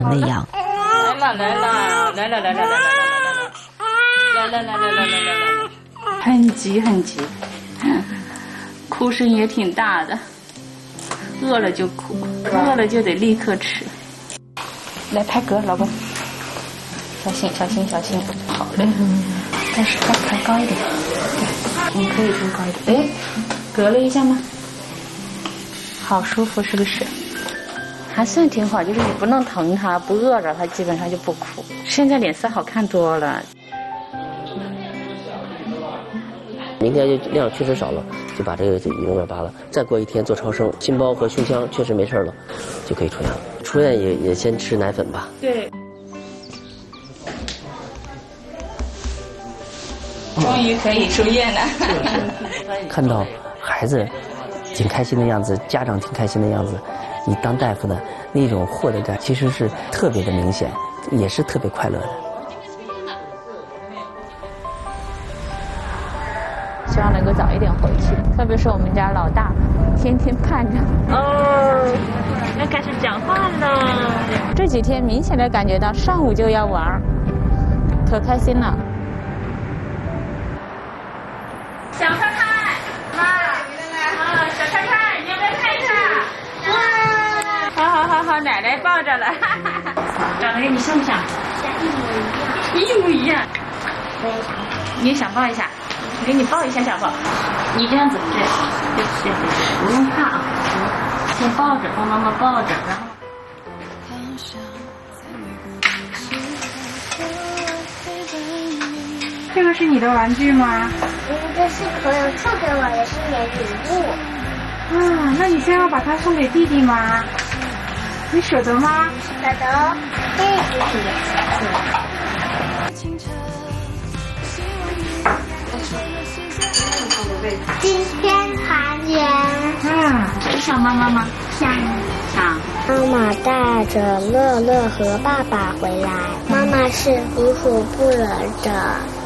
那样。 来，很急，哭声也挺大的。饿了就哭，饿了就得立刻吃。来拍嗝，老公，小心。好嘞，但是抬高一点。你可以抬高一点。哎，嗝了一下吗？好舒服，是不是？还算挺好，就是你不弄疼他，不饿着他，基本上就不哭。现在脸色好看多了。 明天就量确实少了，就把这个溶点拔了。再过1天做超声，心包和胸腔确实没事了，就可以出院了。出院也先吃奶粉吧。 对。终于可以出院了。 看到孩子挺开心的样子，家长挺开心的样子，你当大夫的那种获得感其实是特别的明显，也是特别快乐的。 希望能够早一点回去，特别是我们家老大，天天盼着。哦，要开始讲话了。这几天明显的感觉到上午就要玩，可开心了。小看看，妈，小看看，你要不要看一看？好，奶奶抱着了。长得跟你像不像？一模一样。你也想抱一下？我给你抱一下，小宝。你这样子对，不用怕啊。先抱着，帮妈妈抱着，然后。这个是你的玩具吗？ 这是朋友送给我的新年礼物。 啊，那你现在要把它送给弟弟吗？你舍得吗？ 舍得。今天团圆。 想妈妈吗？ 想。妈妈带着乐乐和爸爸回来，妈妈是苦苦不忍的。